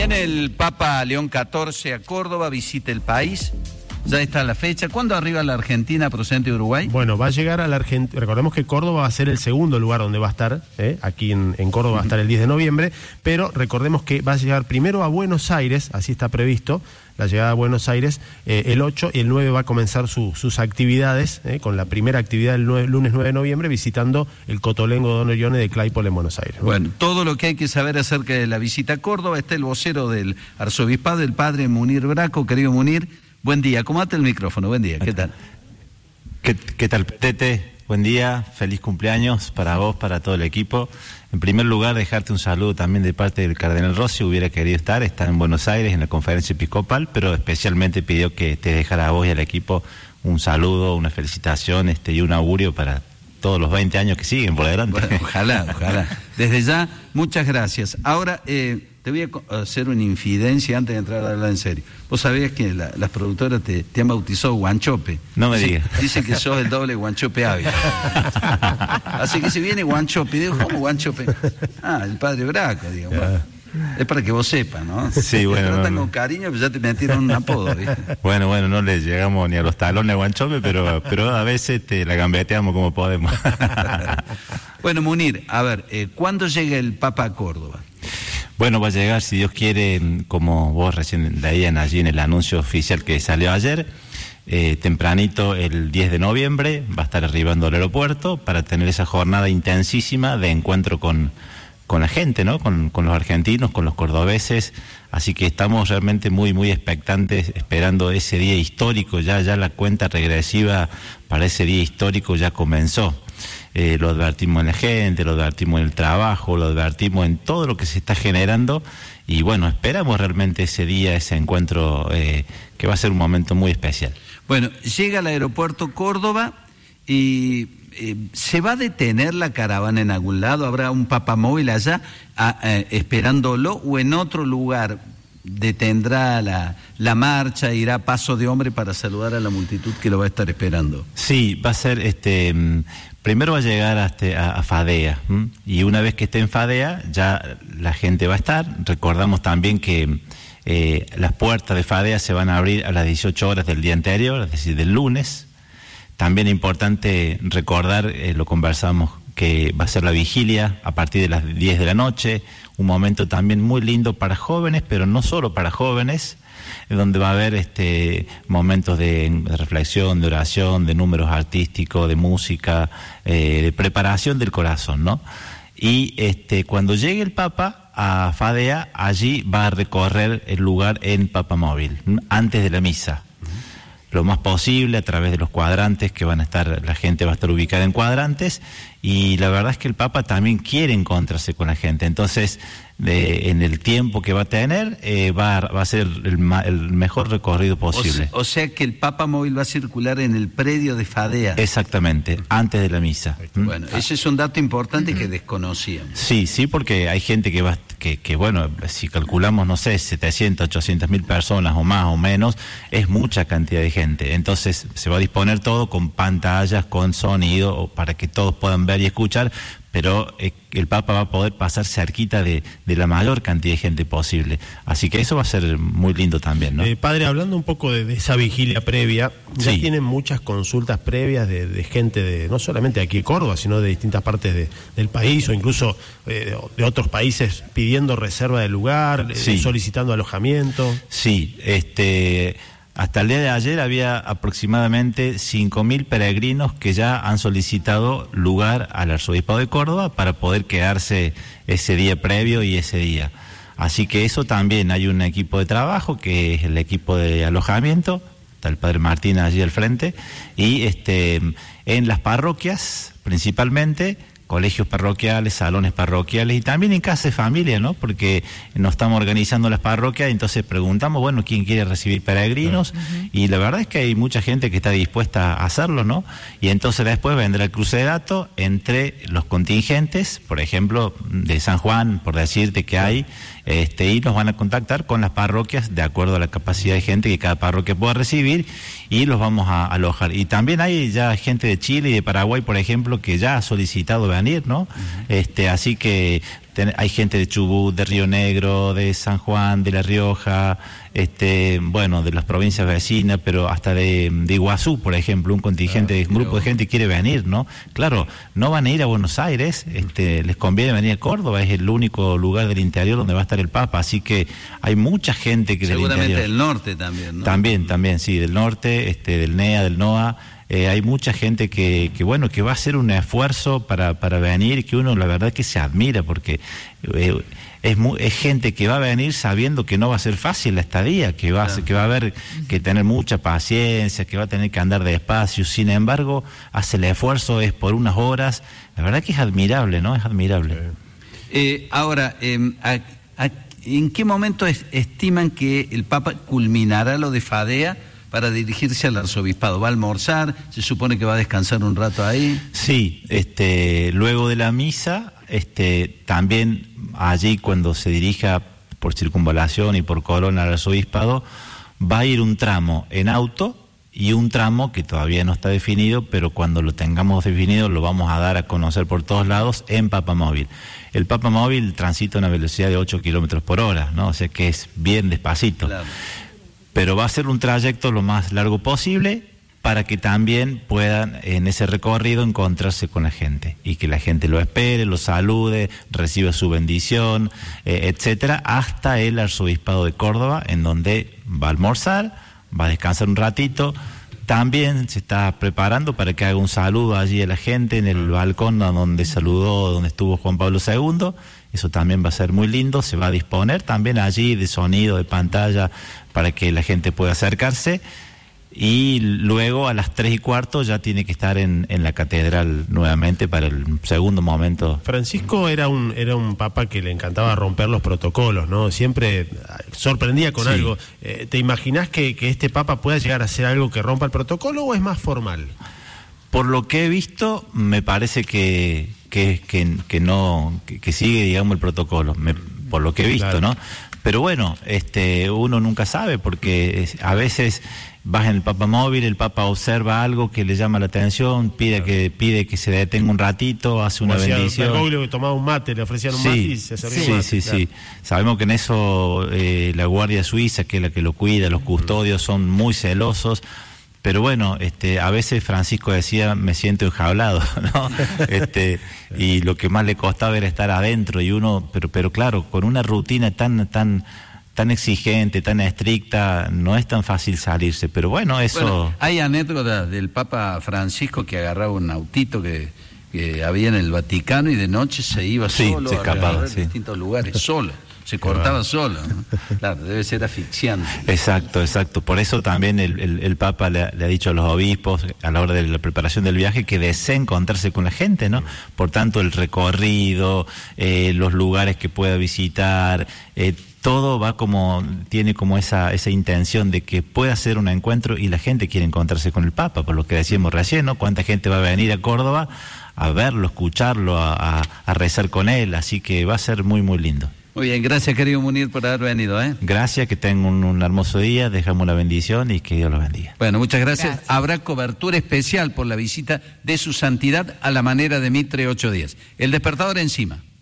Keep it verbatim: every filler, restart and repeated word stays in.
Viene el Papa León catorce a Córdoba, visita el país. Ya está la fecha. ¿Cuándo arriba la Argentina procedente de Uruguay? Bueno, va a llegar a la Argentina. Recordemos que Córdoba va a ser el segundo lugar donde va a estar. ¿eh? Aquí en, en Córdoba va a estar el diez de noviembre. Pero recordemos que va a llegar primero a Buenos Aires, así está previsto. La llegada a Buenos Aires eh, el ocho y el nueve va a comenzar su, sus actividades, eh, con la primera actividad el nueve, lunes nueve de noviembre, visitando el Cotolengo Don Orione de Claypole en Buenos Aires. Bueno, todo lo que hay que saber acerca de la visita a Córdoba está el vocero del arzobispado, el padre Munir Braco. Querido Munir, buen día. Comate el micrófono, buen día, ¿qué tal? ¿Qué, qué tal, Tete? Buen día, feliz cumpleaños para vos, para todo el equipo. En primer lugar, dejarte un saludo también de parte del Cardenal Rossi. Hubiera querido estar, está en Buenos Aires en la conferencia episcopal, pero especialmente pidió que te dejara a vos y al equipo un saludo, una felicitación este, y un augurio para todos los veinte años que siguen por delante. Bueno, ojalá, ojalá. Desde ya, muchas gracias. Ahora, eh, te voy a hacer una infidencia antes de entrar a hablar en serio. Vos sabías que la, las productoras te, te han bautizado Guanchope. No me digas. Dicen que sos el doble Guanchope Ávila. Así que si viene Guanchope, digo, ¿cómo Guanchope? Ah, el padre Braco, digo. Bueno, es para que vos sepas, ¿no? Sí, bueno. Te tratan no, con no. cariño, pero ya te metieron un apodo, ¿viste? Bueno, bueno, no le llegamos ni a los talones a Guanchope, pero, pero a veces te la gambeteamos como podemos. Bueno, Munir, a ver, eh, ¿cuándo llega el Papa a Córdoba? Bueno, va a llegar, si Dios quiere, como vos recién leían allí en el anuncio oficial que salió ayer, eh, tempranito el diez de noviembre, va a estar arribando al aeropuerto para tener esa jornada intensísima de encuentro con, con la gente, ¿no? Con, con los argentinos, con los cordobeses, así que estamos realmente muy, muy expectantes, esperando ese día histórico, ya, ya la cuenta regresiva para ese día histórico ya comenzó. Eh, lo advertimos en la gente, lo advertimos en el trabajo, lo advertimos en todo lo que se está generando y bueno, esperamos realmente ese día, ese encuentro eh, que va a ser un momento muy especial. Bueno, llega al aeropuerto Córdoba y eh, ¿se va a detener la caravana en algún lado? ¿Habrá un papamóvil allá a, eh, esperándolo o en otro lugar detendrá la, la marcha, irá a paso de hombre para saludar a la multitud que lo va a estar esperando? Sí, va a ser este... Primero va a llegar hasta, a, a Fadea, ¿m? Y una vez que esté en Fadea ya la gente va a estar. Recordamos también que eh, las puertas de Fadea se van a abrir a las dieciocho horas del día anterior, es decir, del lunes. También es importante recordar, eh, lo conversamos, que va a ser la vigilia a partir de las diez de la noche, un momento también muy lindo para jóvenes, pero no solo para jóvenes, donde va a haber este momentos de, de reflexión, de oración, de números artísticos, de música, eh, de preparación del corazón, ¿no? Y este cuando llegue el Papa a Fadea, allí va a recorrer el lugar en papamóvil, antes de la misa. Lo más posible a través de los cuadrantes que van a estar, la gente va a estar ubicada en cuadrantes y la verdad es que el Papa también quiere encontrarse con la gente, entonces de, en el tiempo que va a tener eh, va, va a ser el, el mejor recorrido posible. O, o sea que el papamóvil va a circular en el predio de Fadea. Exactamente, antes de la misa. Bueno, ese es un dato importante que desconocíamos. Sí, sí, porque hay gente que va, que, que bueno, si calculamos, no sé, setecientas, ochocientas mil personas o más o menos, es mucha cantidad de gente. Entonces se va a disponer todo con pantallas, con sonido, para que todos puedan ver y escuchar, pero eh, el Papa va a poder pasar cerquita de, de la mayor cantidad de gente posible. Así que eso va a ser muy lindo también, ¿no? Eh, padre, hablando un poco de, de esa vigilia previa, ya sí. tienen muchas consultas previas de, de gente, de no solamente aquí de Córdoba, sino de distintas partes de, del país o incluso eh, de, de otros países pidiendo reserva de lugar, sí. eh, solicitando alojamiento. Sí, este... Hasta el día de ayer había aproximadamente cinco mil peregrinos que ya han solicitado lugar al Arzobispado de Córdoba para poder quedarse ese día previo y ese día. Así que eso también, hay un equipo de trabajo que es el equipo de alojamiento, está el padre Martín allí al frente, y este en las parroquias principalmente, colegios parroquiales, salones parroquiales y también en casa de familia, ¿no? Porque nos estamos organizando las parroquias, entonces preguntamos, bueno, ¿quién quiere recibir peregrinos? Uh-huh. Y la verdad es que hay mucha gente que está dispuesta a hacerlo, ¿no? Y entonces después vendrá el cruce de datos entre los contingentes, por ejemplo, de San Juan, por decirte que hay, este, y nos van a contactar con las parroquias de acuerdo a la capacidad de gente que cada parroquia pueda recibir y los vamos a alojar. Y también hay ya gente de Chile y de Paraguay, por ejemplo, que ya ha solicitado venir, ¿no? Uh-huh. Este, así que ten, hay gente de Chubut, de Río Negro, de San Juan, de La Rioja, este, bueno, de las provincias vecinas, pero hasta de, de Iguazú, por ejemplo, un contingente, Claro, un grupo pero... de gente quiere venir, ¿no? Claro, no van a ir a Buenos Aires, este, les conviene venir a Córdoba, es el único lugar del interior donde va a estar el Papa, así que hay mucha gente que del interior. Seguramente del norte también, ¿no? También, también, sí, del norte, este, del N E A, del N O A. Eh, hay mucha gente que, que, bueno, que va a hacer un esfuerzo para, para venir y que uno, la verdad, que se admira, porque eh, es, muy, es gente que va a venir sabiendo que no va a ser fácil la estadía, que va, claro. a, que va a haber que tener mucha paciencia, que va a tener que andar despacio. Sin embargo, hace el esfuerzo, es por unas horas. La verdad que es admirable, ¿no? Es admirable. Eh, ahora, eh, a, a, ¿en qué momento es, estiman que el Papa culminará lo de Fadea para dirigirse al arzobispado? ¿Va a almorzar? ¿Se supone que va a descansar un rato ahí? Sí, este, luego de la misa, este, también allí cuando se dirija por circunvalación y por Colón al arzobispado, va a ir un tramo en auto y un tramo que todavía no está definido, pero cuando lo tengamos definido lo vamos a dar a conocer por todos lados en Papamóvil. El Papamóvil transita a una velocidad de ocho kilómetros por hora, ¿no? O sea que es bien despacito. Claro. Pero va a ser un trayecto lo más largo posible para que también puedan en ese recorrido encontrarse con la gente y que la gente lo espere, lo salude, reciba su bendición, eh, etcétera, hasta el arzobispado de Córdoba, en donde va a almorzar, va a descansar un ratito. También se está preparando para que haga un saludo allí a la gente en el balcón donde saludó, donde estuvo Juan Pablo segundo. Eso también va a ser muy lindo. Se va a disponer también allí de sonido, de pantalla, para que la gente pueda acercarse. Y luego a las tres y cuarto ya tiene que estar en, en la catedral nuevamente para el segundo momento. Francisco era un era un papa que le encantaba romper los protocolos, ¿no? Siempre sorprendía con sí. algo. Eh, ¿Te imaginás que, que este papa pueda llegar a hacer algo que rompa el protocolo o es más formal? Por lo que he visto, me parece que que, que, que no que, que sigue, digamos, el protocolo, me, por lo que he visto, claro. ¿no? Pero bueno, este uno nunca sabe, porque a veces vas en el Papamóvil, el Papa observa algo que le llama la atención, pide claro. que pide que se detenga un ratito, hace Como una bendición. Bergoglio que tomaba un mate, le ofrecían un sí, mate y se servía sí, un mate. Sí, sí, claro. sí. Sabemos que en eso eh, la Guardia Suiza, que es la que lo cuida, los custodios son muy celosos. Pero bueno, este, a veces Francisco decía, me siento enjaulado, ¿no? Este, y lo que más le costaba era estar adentro y uno, pero, pero claro, con una rutina tan, tan, tan exigente, tan estricta, no es tan fácil salirse. Pero bueno, eso. Bueno, hay anécdotas del Papa Francisco que agarraba un autito que, que había en el Vaticano y de noche se iba sí, solo se escapaba, a recorrer sí. distintos lugares, solo. Se cortaba solo, ¿no? Claro, debe ser asfixiante. Exacto, exacto. Por eso también el, el, el Papa le, le ha dicho a los obispos a la hora de la preparación del viaje que desee encontrarse con la gente, ¿no? Por tanto, el recorrido, eh, los lugares que pueda visitar, eh, todo va como, tiene como esa, esa intención de que pueda ser un encuentro y la gente quiere encontrarse con el Papa, por lo que decíamos recién, ¿no? Cuánta gente va a venir a Córdoba a verlo, escucharlo, a, a, a rezar con él, así que va a ser muy, muy lindo. Muy bien, gracias querido Munir por haber venido, ¿eh? Gracias, que tengan un, un hermoso día, dejamos la bendición y que Dios los bendiga. Bueno, muchas gracias. gracias. Habrá cobertura especial por la visita de su santidad a la manera de Mitre ocho días. El despertador encima.